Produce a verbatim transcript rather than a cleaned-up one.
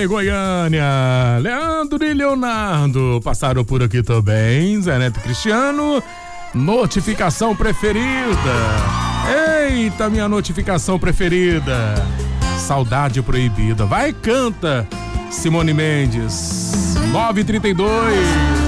em Goiânia. Leandro e Leonardo passaram por aqui também. Zé Neto e Cristiano. Notificação preferida. Eita, minha notificação preferida. Saudade proibida. Vai, canta, Simone Mendes. nove e trinta e dois.